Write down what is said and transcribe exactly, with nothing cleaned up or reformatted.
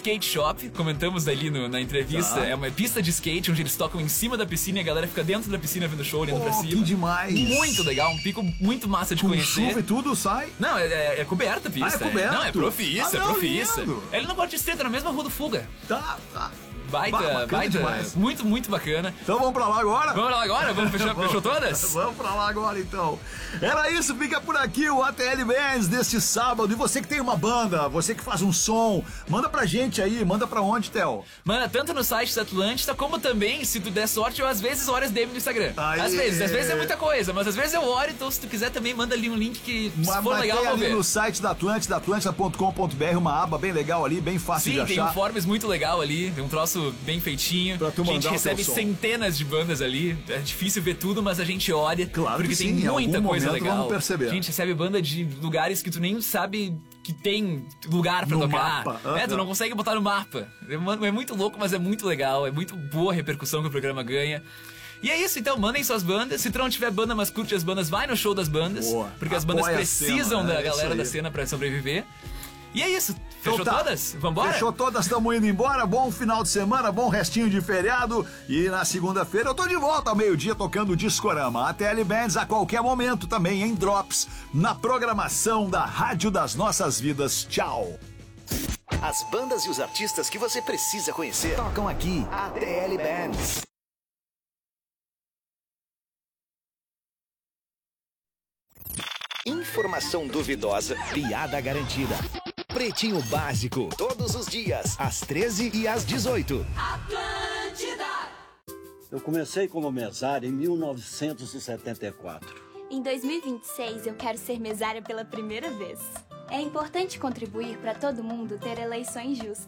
skate shop, comentamos ali no, na entrevista. Tá. É uma pista de skate onde eles tocam em cima da piscina e a galera fica dentro da piscina vendo o show, olhando Oh, pra cima. que demais. Muito legal, um pico muito massa de Com conhecer. chuva e tudo, sai? Não, é, é, é coberta a pista. Ah, é coberto? Não, é profissa, Ah, é não, profissa. lindo. Ele não pode estreita na mesma rua do Fuga. Tá, tá. Baita, Bah, bacana baita. demais. Muito, muito bacana. Então vamos pra lá agora? Vamos lá agora? Vamos fechar, fechou todas? Vamos pra lá agora então. Era isso, fica por aqui o A T L Bands deste sábado. E você que tem uma banda, você que faz um som, manda pra gente aí, manda pra onde, Theo? Manda tanto no site da Atlântida, como também, se tu der sorte, eu às vezes olho as D M no Instagram. Aê. Às vezes, às vezes é muita coisa, mas às vezes eu olho, então se tu quiser também manda ali um link que se Mas, for mas legal, tem eu vou ali ver. no site da Atlântida, atlântida ponto com ponto b r, uma aba bem legal ali, bem fácil Sim, de tem achar. um Forbes muito legal ali, tem um troço bem feitinho. Pra tu a gente mandar o recebe teu som. centenas de bandas ali. É difícil ver tudo, mas a gente olha. Claro porque que tem sim, em muita algum coisa momento legal. vamos perceber. A gente recebe banda de lugares que tu nem sabe que tem lugar pra No tocar. mapa. É, tu Aham. não consegue botar no mapa. É, é muito louco, mas é muito legal. É muito boa a repercussão que o programa ganha. E é isso, então, mandem suas bandas. Se tu não tiver banda, mas curte as bandas, vai no show das bandas. Boa. Porque as bandas Apoia a precisam cena, da é isso galera aí. da cena pra sobreviver. E é isso. Fechou Então tá. todas? Vambora? Fechou todas, estamos indo embora. Bom final de semana, bom restinho de feriado. E na segunda-feira eu tô de volta ao meio-dia tocando Discorama. A T L Bands a qualquer momento também em Drops, na programação da Rádio das Nossas Vidas. Tchau. As bandas e os artistas que você precisa conhecer tocam aqui. A T L Bands. Informação duvidosa, piada garantida. Pretinho Básico, todos os dias, às treze e às dezoito. Atlântida. Eu comecei como mesário em mil novecentos e setenta e quatro. Em dois mil e vinte e seis, eu quero ser mesária pela primeira vez. É importante contribuir para todo mundo ter eleições justas.